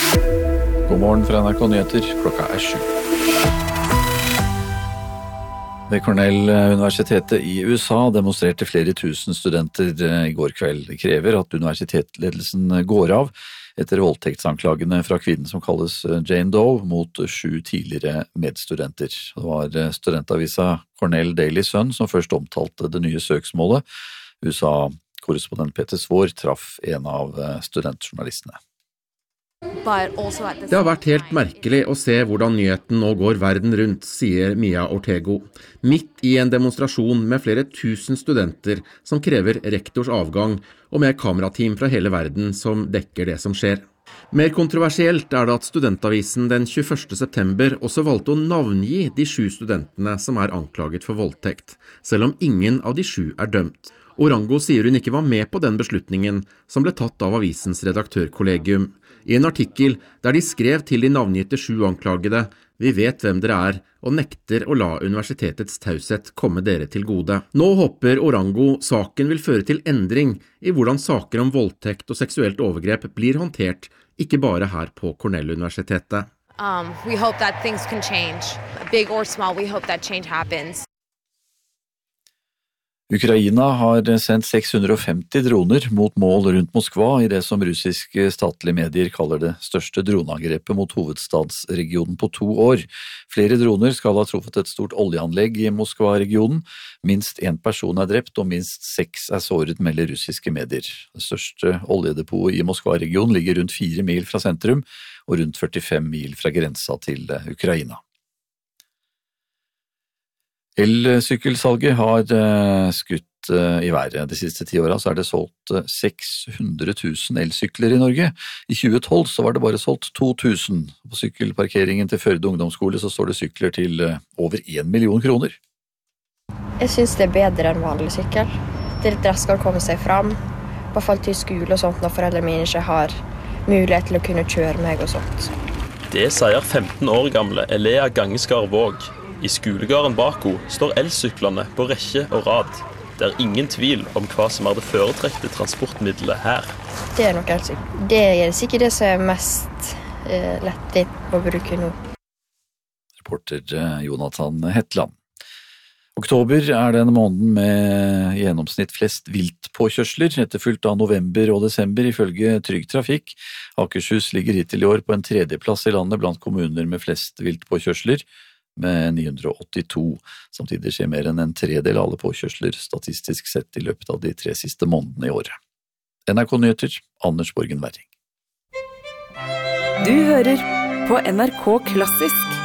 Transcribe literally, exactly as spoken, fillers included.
God morgen fra N R K Nyheter, klokka er sju. Ved Cornell-universitetet i U S A demonstrerte flere tusen studenter i går kveld. De krever at universitetsledelsen går av etter voldtektsanklagene fra kvinnen som kalles Jane Doe mot sju tidligere medstudenter. Det var studentavisa Cornell Daily Sun som først omtalte det nye søksmålet. U S A-korrespondent Peter Svår traff en av studentjournalistene. Det har vært helt merkelig å se hvordan nyheten nå går verden rundt, sier Mia Ortego. Midt i en demonstrasjon med flere tusen studenter som krever rektors avgang, og med kamerateam fra hele verden som dekker det som skjer. Mer kontroversielt er det at studentavisen den tjueførste september også valgte å navngi de sju studentene som er anklaget for voldtekt, selv om ingen av de sju er dømt. Orango sier hun ikke var med på den beslutningen som ble tatt av avisens redaktørkollegium. I en artikkel der de skrev til de navngitte sju anklagede, vi vet hvem dere er, og nekter å la universitetets taushet komme dere til gode. Nå håper Orango saken vil føre til endring i hvordan saker om voldtekt og seksuelt overgrep blir håndtert, ikke bare her på Cornell-universitetet. Um, we hope that things can change. Big or small, we hope that change happens. Ukraina har sendt seks hundre og femti droner mot mål rundt Moskva i det som russiske statlige medier kaller det største droneangrepet mot hovedstadsregionen på to år. Flere droner skal ha truffet et stort oljeanlegg i Moskva-regionen. Minst en person er drept og minst seks er såret, melder russiske medier. Det største oljedepotet i Moskva-regionen ligger rundt fire mil fra sentrum og rundt førtifem mil fra grensa til Ukraina. Elsykkelsalget har skutt i været. De siste ti årene så er det solgt seks hundre tusen elsykler i Norge. I tjue tolv så var det bare solgt to tusen. På sykkelparkeringen til Førde ungdomsskole så står det sykler til over en million kroner. Jeg synes det er bedre enn vanlig sykkel. Det er litt raskere å komme seg fram. I hvert fall til skole og sånt når foreldre mine ikke har mulighet til å kunne kjøre meg og sånt. Det sier femten år gamle Elea Gangeskar Våg. I skolegården bak henne står elsyklene på rekke og rad. Det er ingen tvil om hva som er det foretrekte transportmiddelet her. Det er nok elsykkel. Det er sikkert det som er mest eh, lettvint å bruke nå. Reporter Jonathan Hetland. Oktober er den måneden med gjennomsnitt flest viltpåkjørsler, etterfulgt av november og desember ifølge Trygg Trafikk. Akershus ligger hittil i år på en tredjeplass i landet blant kommuner med flest viltpåkjørsler, med ni hundre og åttito. Samtidig skjer mer enn en tredel av alle påkjørsler statistisk sett i løpet av de tre siste månedene i året. N R K Nyheter, Anders Borgen Werring. Du hører på N R K Klassisk.